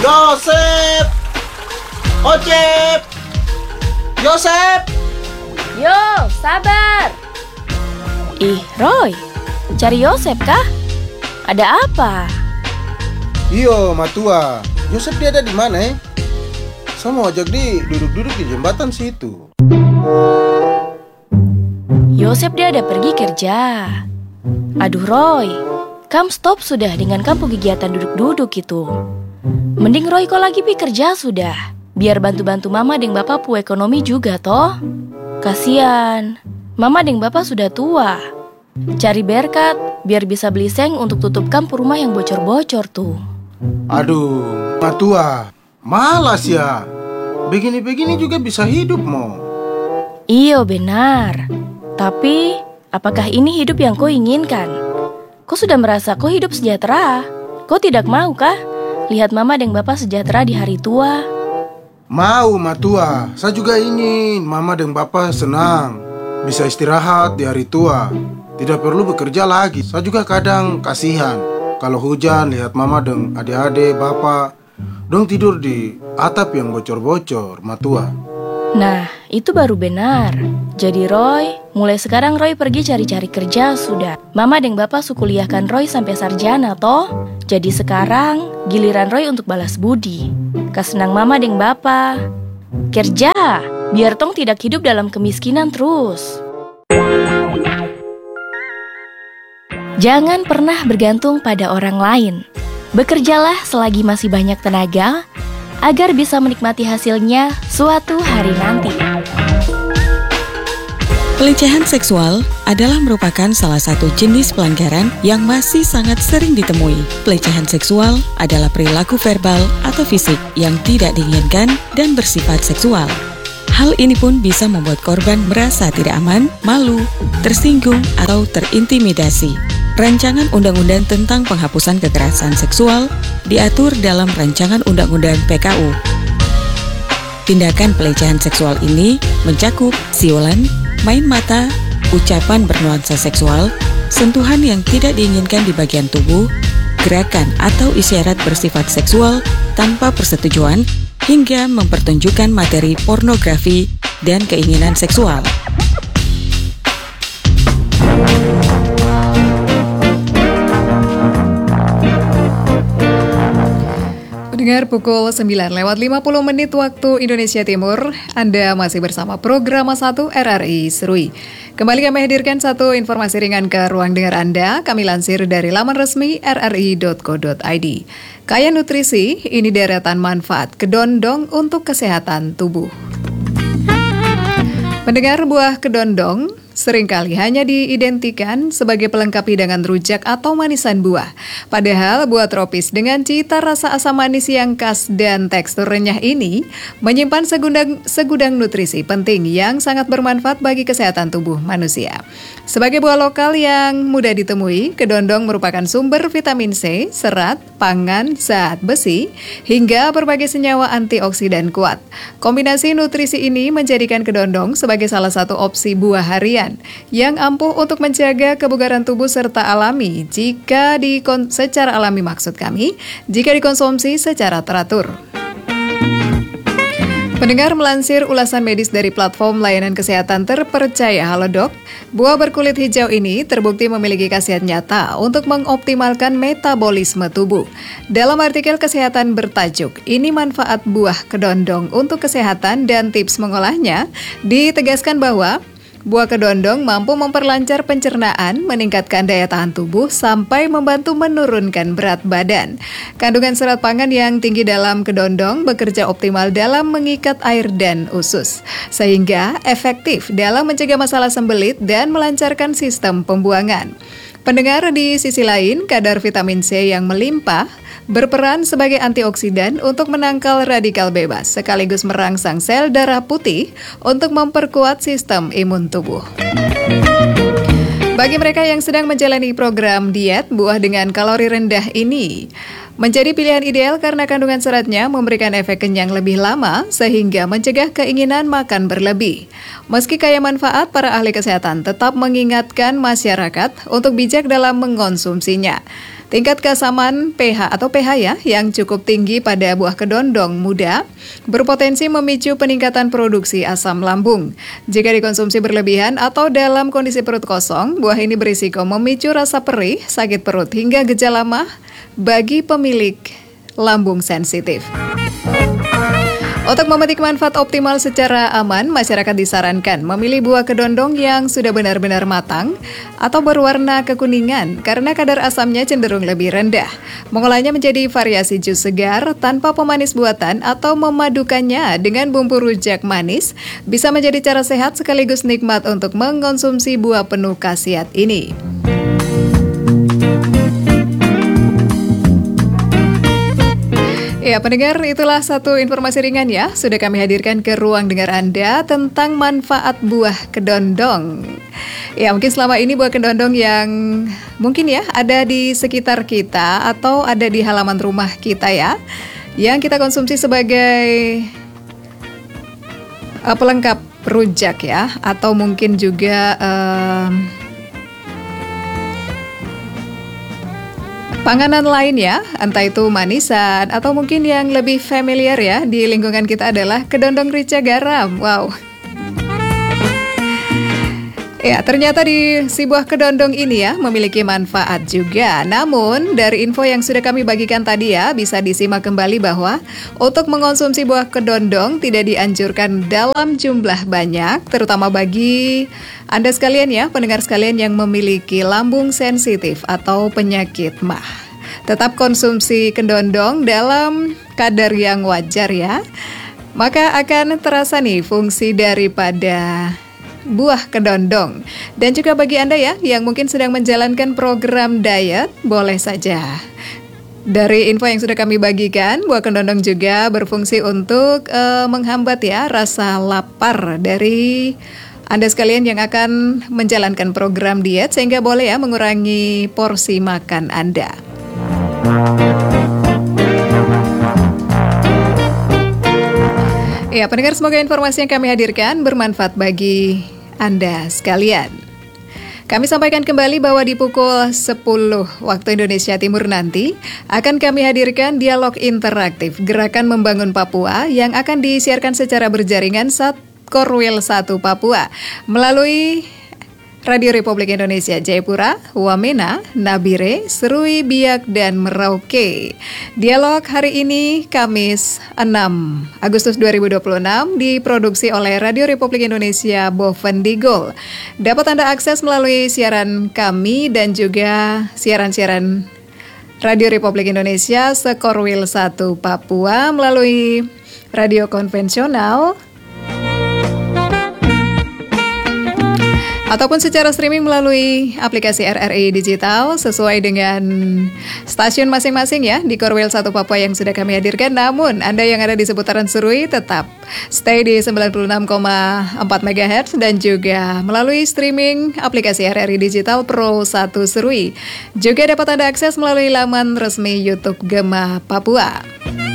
Yosep! Ocep! Yosep! Yo, sabar. Ih, Roy, cari Yosep kah? Ada apa? Iyo, matua. Yosep dia ada di mana Saya mau ajak dia duduk-duduk di jembatan situ. Yosep dia ada pergi kerja. Aduh Roy, kamu stop sudah dengan kamu kegiatan duduk-duduk itu. Mending Roy kau lagi pi kerja sudah, biar bantu-bantu mama dan bapak pu ekonomi juga toh. Kasian, mama dan bapak sudah tua. Cari berkat biar bisa beli seng untuk tutup kampu rumah yang bocor-bocor tuh. Aduh, matua, malas ya. Begini-begini juga bisa hidup mo. Iyo benar. Tapi, apakah ini hidup yang kau inginkan? Kau sudah merasa kau hidup sejahtera? Kau tidak mau kah lihat mama dan bapak sejahtera di hari tua? Mau, matua. Saya juga ingin mama dan bapak senang, bisa istirahat di hari tua, tidak perlu bekerja lagi. Saya juga kadang kasihan kalau hujan lihat mama dan adik-adik bapak dong tidur di atap yang bocor-bocor, matua. Nah, itu baru benar. Jadi Roy, mulai sekarang Roy pergi cari-cari kerja sudah. Mama dan bapak su kuliahkan Roy sampai sarjana toh. Jadi sekarang giliran Roy untuk balas budi. Kesenang mama dan bapak. Kerja, biar tong tidak hidup dalam kemiskinan terus. Jangan pernah bergantung pada orang lain. Bekerjalah selagi masih banyak tenaga, agar bisa menikmati hasilnya suatu hari nanti. Pelecehan seksual adalah merupakan salah satu jenis pelanggaran yang masih sangat sering ditemui. Pelecehan seksual adalah perilaku verbal atau fisik yang tidak diinginkan dan bersifat seksual. Hal ini pun bisa membuat korban merasa tidak aman, malu, tersinggung, atau terintimidasi. Rancangan Undang-Undang tentang Penghapusan Kekerasan Seksual diatur dalam Rancangan Undang-Undang PKU. Tindakan pelecehan seksual ini mencakup siulan, main mata, ucapan bernuansa seksual, sentuhan yang tidak diinginkan di bagian tubuh, gerakan atau isyarat bersifat seksual tanpa persetujuan, hingga mempertunjukkan materi pornografi dan keinginan seksual. Pendengar, pukul 9:50 waktu Indonesia Timur, Anda masih bersama program 1 RRI Serui. Kembali kami hadirkan satu informasi ringan ke ruang dengar Anda. Kami lansir dari laman resmi rri.co.id. Kaya nutrisi, ini deretan manfaat kedondong untuk kesehatan tubuh. Pendengar, buah kedondong seringkali hanya diidentikan sebagai pelengkap hidangan rujak atau manisan buah. Padahal buah tropis dengan cita rasa asam manis yang khas dan tekstur renyah ini menyimpan segudang nutrisi penting yang sangat bermanfaat bagi kesehatan tubuh manusia. Sebagai buah lokal yang mudah ditemui, kedondong merupakan sumber vitamin C, serat, pangan, zat besi, hingga berbagai senyawa antioksidan kuat. Kombinasi nutrisi ini menjadikan kedondong sebagai salah satu opsi buah harian yang ampuh untuk menjaga kebugaran tubuh serta alami jika secara alami jika dikonsumsi secara teratur. Pendengar, melansir ulasan medis dari platform layanan kesehatan terpercaya Halodoc, buah berkulit hijau ini terbukti memiliki khasiat nyata untuk mengoptimalkan metabolisme tubuh. Dalam artikel kesehatan bertajuk, "Ini manfaat buah kedondong untuk kesehatan dan tips mengolahnya," ditegaskan bahwa buah kedondong mampu memperlancar pencernaan, meningkatkan daya tahan tubuh, sampai membantu menurunkan berat badan. Kandungan serat pangan yang tinggi dalam kedondong bekerja optimal dalam mengikat air dan usus, sehingga efektif dalam mencegah masalah sembelit dan melancarkan sistem pembuangan. Pendengar, di sisi lain, kadar vitamin C yang melimpah berperan sebagai antioksidan untuk menangkal radikal bebas, sekaligus merangsang sel darah putih untuk memperkuat sistem imun tubuh. Bagi mereka yang sedang menjalani program diet, buah dengan kalori rendah ini menjadi pilihan ideal karena kandungan seratnya memberikan efek kenyang lebih lama sehingga mencegah keinginan makan berlebih. Meski kaya manfaat, para ahli kesehatan tetap mengingatkan masyarakat untuk bijak dalam mengonsumsinya. Tingkat keasaman pH atau pH ya yang cukup tinggi pada buah kedondong muda berpotensi memicu peningkatan produksi asam lambung. Jika dikonsumsi berlebihan atau dalam kondisi perut kosong, buah ini berisiko memicu rasa perih, sakit perut hingga gejala mah bagi pemilik lambung sensitif. Untuk memetik manfaat optimal secara aman, masyarakat disarankan memilih buah kedondong yang sudah benar-benar matang atau berwarna kekuningan karena kadar asamnya cenderung lebih rendah. Mengolahnya menjadi variasi jus segar tanpa pemanis buatan atau memadukannya dengan bumbu rujak manis bisa menjadi cara sehat sekaligus nikmat untuk mengkonsumsi buah penuh khasiat ini. Ya, pendengar, itulah satu informasi ringan ya, sudah kami hadirkan ke ruang dengar Anda tentang manfaat buah kedondong. Ya, mungkin selama ini buah kedondong yang mungkin ya ada di sekitar kita atau ada di halaman rumah kita ya, yang kita konsumsi sebagai pelengkap rujak ya, atau mungkin juga panganan lain ya, entah itu manisan atau mungkin yang lebih familiar ya di lingkungan kita adalah kedondong rica garam. Wow. Ya, ternyata di si buah kedondong ini ya memiliki manfaat juga. Namun, dari info yang sudah kami bagikan tadi ya, bisa disimak kembali bahwa untuk mengonsumsi buah kedondong tidak dianjurkan dalam jumlah banyak, terutama bagi Anda sekalian ya, pendengar sekalian yang memiliki lambung sensitif atau penyakit mah. Tetap konsumsi kedondong dalam kadar yang wajar ya. Maka akan terasa nih fungsi daripada buah kedondong. Dan juga bagi Anda ya yang mungkin sedang menjalankan program diet, boleh saja. Dari info yang sudah kami bagikan, buah kedondong juga berfungsi untuk menghambat ya rasa lapar dari Anda sekalian yang akan menjalankan program diet, sehingga boleh ya mengurangi porsi makan Anda. Ya, pendengar, semoga informasi yang kami hadirkan bermanfaat bagi Anda sekalian. Kami sampaikan kembali bahwa di pukul 10 waktu Indonesia Timur nanti akan kami hadirkan dialog interaktif Gerakan Membangun Papua yang akan disiarkan secara berjaringan saat Korwil 1 Papua melalui Radio Republik Indonesia Jayapura, Wamena, Nabire, Serui, Biak, dan Merauke. Dialog hari ini Kamis 6 Agustus 2026 diproduksi oleh Radio Republik Indonesia Bovendigul. Dapat Anda akses melalui siaran kami dan juga siaran-siaran Radio Republik Indonesia Sekorwil 1 Papua melalui radio konvensional ataupun secara streaming melalui aplikasi RRI Digital sesuai dengan stasiun masing-masing ya di Korwil 1 Papua yang sudah kami hadirkan. Namun Anda yang ada di seputaran Serui tetap stay di 96,4 MHz dan juga melalui streaming aplikasi RRI Digital Pro 1 Serui. Juga dapat Anda akses melalui laman resmi YouTube Gema Papua.